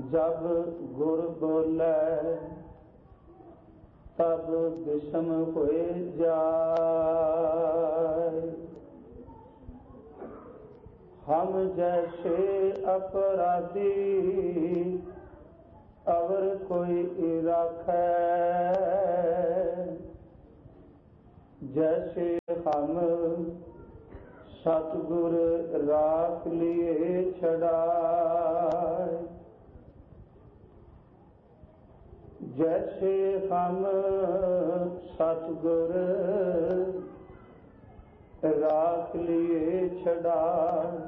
जब गुर बोलै तब विषम होए जाय। हम जैसे अपराधी अवर कोई राखै, जैसे हम सतगुर राख लिए छड़ाए। जैसे हम सतगुर राख लिए छड़ाए,